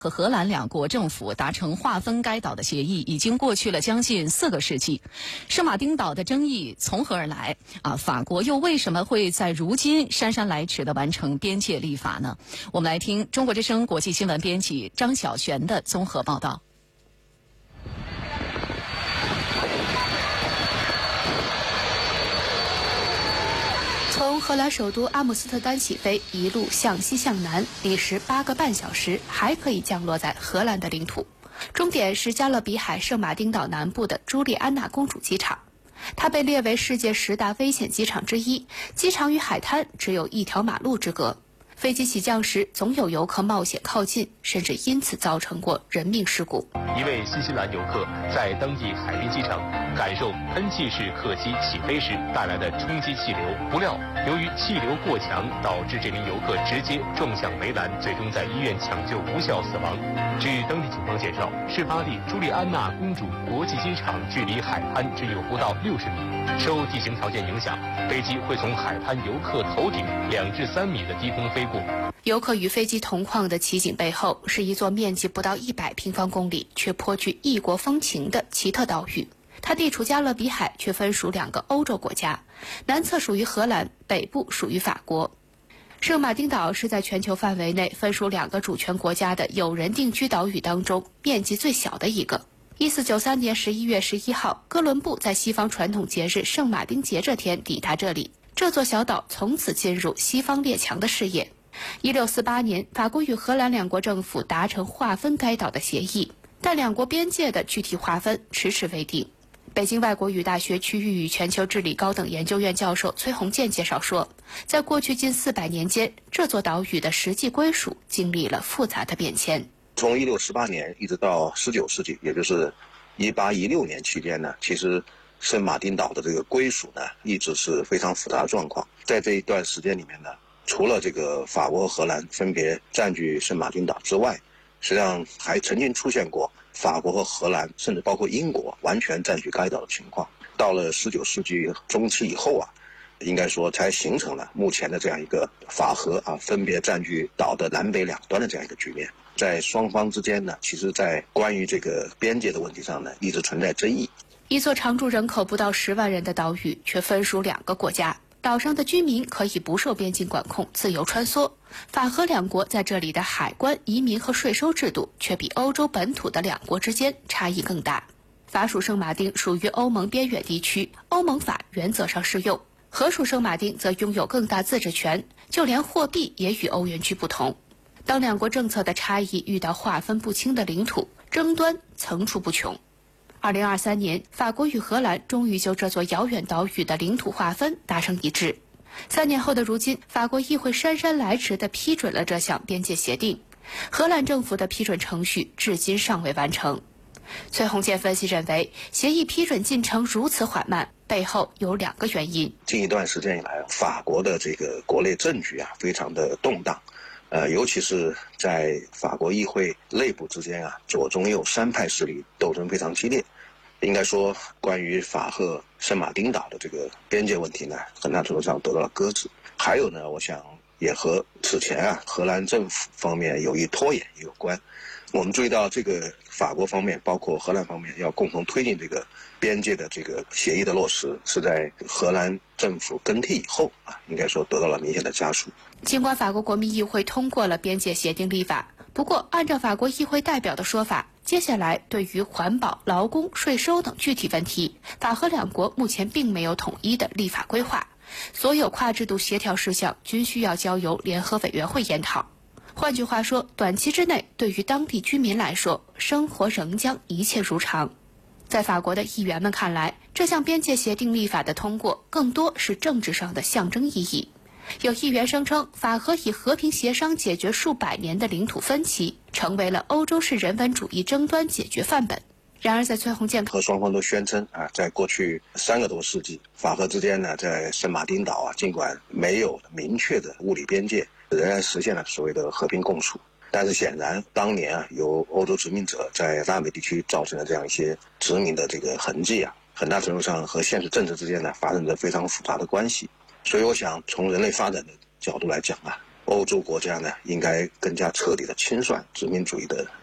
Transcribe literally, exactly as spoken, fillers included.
和荷兰两国政府达成划分该岛的协议已经过去了将近四个世纪。圣马丁岛的争议从何而来？啊，法国又为什么会在如今姗姗来迟地完成边界立法呢？我们来听中国之声国际新闻编辑张晓璇的综合报道。 从荷兰首都阿姆斯特丹起飞，一路向西向南，历时八个半小时，还可以降落在荷兰的领土。终点是加勒比海圣马丁岛南部的朱莉安娜公主机场，它被列为世界十大危险机场之一。机场与海滩只有一条马路之隔，飞机起降时总有游客冒险靠近，甚至因此造成过人命事故。 一位新西兰游客在当地海滨机场感受喷气式客机起飞时带来的冲击气流，不料由于气流过强，导致这名游客直接撞向围栏，最终在医院抢救无效死亡。据当地警方介绍，事发地朱莉安娜公主国际机场距离海滩只有不到六十米，受地形条件影响，飞机会从海滩游客头顶两至三米的低空飞过。 游客与飞机同框的奇景背后，是一座面积不到一百平方公里却颇具异国风情的奇特岛屿。它地处加勒比海，却分属两个欧洲国家，南侧属于荷兰，北部属于法国。圣马丁岛是在全球范围内分属两个主权国家的有人定居岛屿当中面积最小的一个。一四九三年十一月十一号，哥伦布在西方传统节日圣马丁节这天抵达这里，这座小岛从此进入西方列强的视野。一六四八年，法国与荷兰两国政府达成划分该岛的协议，但两国边界的具体划分迟迟未定。北京外国语大学区域与全球治理高等研究院教授崔洪建介绍说，在过去近四百年间，这座岛屿的实际归属经历了复杂的变迁。 从一六四八年一直到十九世纪，也就是一八一六年期间呢，其实圣马丁岛的这个归属呢，一直是非常复杂的状况。在这一段时间里面呢，除了这个法国和荷兰分别占据圣马丁岛之外，实际上还曾经出现过法国和荷兰，甚至包括英国完全占据该岛的情况。到了十九世纪中期以后啊，应该说才形成了目前的这样一个法荷啊分别占据岛的南北两端的这样一个局面。在双方之间呢，其实在关于这个边界的问题上呢，一直存在争议。 一座常住人口不到十万人的岛屿，却分属两个国家。岛上的居民可以不受边境管控自由穿梭，法荷两国在这里的海关、移民和税收制度却比欧洲本土的两国之间差异更大。法属圣马丁属于欧盟边远地区，欧盟法原则上适用；荷属圣马丁则拥有更大自治权，就连货币也与欧元区不同。当两国政策的差异遇到划分不清的领土，争端层出不穷。二零二三年，法国与荷兰终于就这座遥远岛屿的领土划分达成一致。三年后的如今，法国议会姗姗来迟地批准了这项边界协定，荷兰政府的批准程序至今尚未完成。崔洪建分析认为，协议批准进程如此缓慢，背后有两个原因。 近一段时间以来，法国的这个国内政局啊，非常的动荡。呃，尤其是在法国议会内部之间啊，左中右三派势力斗争非常激烈。应该说，关于法荷圣马丁岛的这个边界问题呢，很大程度上得到了搁置。还有呢，我想也和此前啊荷兰政府方面有意拖延有关。我们注意到，这个法国方面包括荷兰方面要共同推进这个边界的这个协议的落实，是在荷兰政府更替以后啊，应该说得到了明显的加速。 尽管法国国民议会通过了边界协定立法，不过按照法国议会代表的说法，接下来对于环保、劳工、税收等具体问题，法荷两国目前并没有统一的立法规划，所有跨制度协调事项均需要交由联合委员会研讨。换句话说，短期之内，对于当地居民来说，生活仍将一切如常。在法国的议员们看来，这项边界协定立法的通过更多是政治上的象征意义。有议员声称，法荷以和平协商解决数百年的领土分歧，成为了欧洲式人文主义争端解决范本。然而，在崔洪建和双方都宣称啊，在过去三个多世纪，法荷之间呢，在圣马丁岛啊，尽管没有明确的物理边界，仍然实现了所谓的和平共处。但是显然，当年啊，由欧洲殖民者在拉美地区造成的这样一些殖民的这个痕迹啊，很大程度上和现实政治之间呢发生着非常复杂的关系。所以，我想从人类发展的角度来讲啊， 欧洲国家呢应该更加彻底的清算殖民主义的